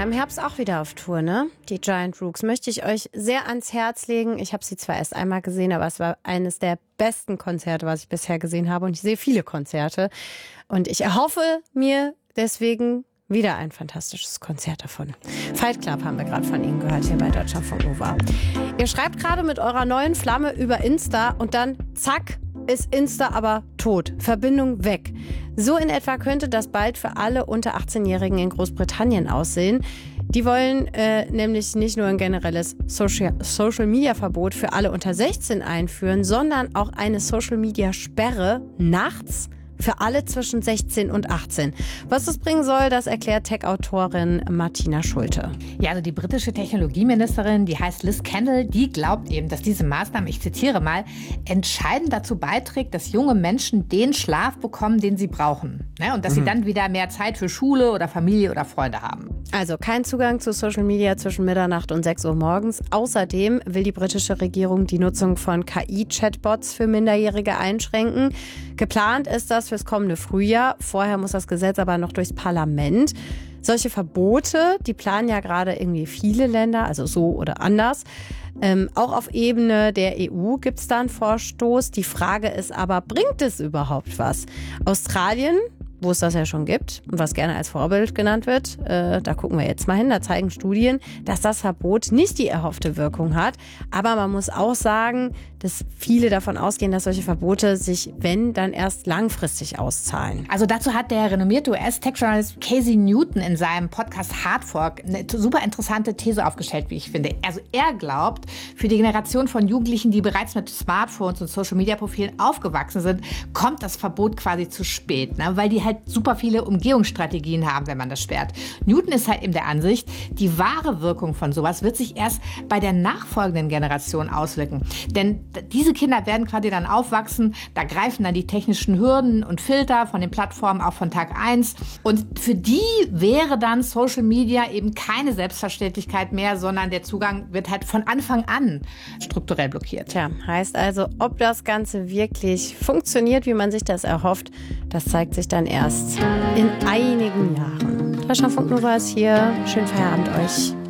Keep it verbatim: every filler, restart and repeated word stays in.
im Herbst auch wieder auf Tour, ne? Die Giant Rooks möchte ich euch sehr ans Herz legen. Ich habe sie zwar erst einmal gesehen, aber es war eines der besten Konzerte, was ich bisher gesehen habe. Und ich sehe viele Konzerte. Und ich erhoffe mir deswegen wieder ein fantastisches Konzert davon. Fight Club haben wir gerade von Ihnen gehört hier bei Deutschlandfunk Nova. Ihr schreibt gerade mit eurer neuen Flamme über Insta und dann zack, ist Insta aber tot. Verbindung weg. So in etwa könnte das bald für alle unter achtzehnjährigen in Großbritannien aussehen. Die wollen äh, nämlich nicht nur ein generelles Social, Social-Media-Verbot für alle unter sechzehn einführen, sondern auch eine Social-Media-Sperre nachts für alle zwischen sechzehn und achtzehn. Was das bringen soll, das erklärt Tech-Autorin Martina Schulte. Ja, also die britische Technologieministerin, die heißt Liz Kendall, die glaubt eben, dass diese Maßnahme, ich zitiere mal, entscheidend dazu beiträgt, dass junge Menschen den Schlaf bekommen, den sie brauchen. Ne? Und dass mhm. sie dann wieder mehr Zeit für Schule oder Familie oder Freunde haben. Also kein Zugang zu Social Media zwischen Mitternacht und sechs Uhr morgens. Außerdem will die britische Regierung die Nutzung von K I-Chatbots für Minderjährige einschränken. Geplant ist das fürs kommende Frühjahr. Vorher muss das Gesetz aber noch durchs Parlament. Solche Verbote, die planen ja gerade irgendwie viele Länder, also so oder anders. Ähm, auch auf Ebene der E U gibt es da einen Vorstoß. Die Frage ist aber, bringt es überhaupt was? Australien, wo es das ja schon gibt und was gerne als Vorbild genannt wird, äh, da gucken wir jetzt mal hin, da zeigen Studien, dass das Verbot nicht die erhoffte Wirkung hat. Aber man muss auch sagen, dass viele davon ausgehen, dass solche Verbote sich, wenn, dann erst langfristig auszahlen. Also dazu hat der renommierte U S-Tech-Journalist Casey Newton in seinem Podcast Hard Fork eine super interessante These aufgestellt, wie ich finde. Also er glaubt, für die Generation von Jugendlichen, die bereits mit Smartphones und Social-Media-Profilen aufgewachsen sind, kommt das Verbot quasi zu spät, ne? Weil die halt super viele Umgehungsstrategien haben, wenn man das sperrt. Newton ist halt eben der Ansicht, die wahre Wirkung von sowas wird sich erst bei der nachfolgenden Generation auswirken. Denn diese Kinder werden quasi dann aufwachsen, da greifen dann die technischen Hürden und Filter von den Plattformen auch von Tag eins. Und für die wäre dann Social Media eben keine Selbstverständlichkeit mehr, sondern der Zugang wird halt von Anfang an strukturell blockiert. Tja, heißt also, ob das Ganze wirklich funktioniert, wie man sich das erhofft, das zeigt sich dann erst in einigen Jahren. Deutschlandfunk Nova ist hier. Schönen Feierabend euch.